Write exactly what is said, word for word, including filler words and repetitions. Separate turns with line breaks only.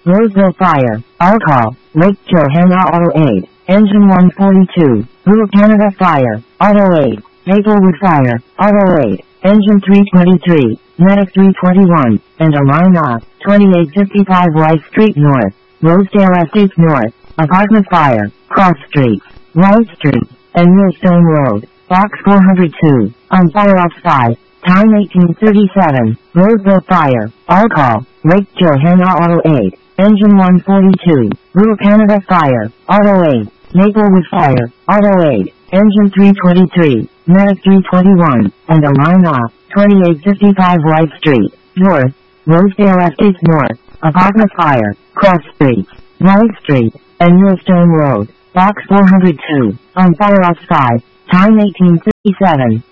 Roseville Fire, All Call, Lake Johanna Auto Aid, Engine one forty-two, Blue Canada Fire, Auto Aid, Maplewood Fire, Auto Aid, Engine three twenty-three, Medic three twenty-one, and Alina, twenty-eight fifty-five White Street North, Rosedale Estates North, Apartment Fire, Cross Street, White Street, and Millstone Road, Box four oh two, on Fire off five, time eighteen thirty-seven, Roseville Fire, All Call, Lake Johanna Auto Aid, Engine one forty-two, Blue Canada Fire, Auto Aid, Maplewood Fire, Auto Aid, Engine three twenty-three, Medic three twenty-one, and Alina, twenty-eight fifty-five White Street, North, Rosedale Estates North, Apartment Fire, Cross Street, White Street, and Millstone Road, Box four oh two, on Fire off five, time eighteen thirty-seven.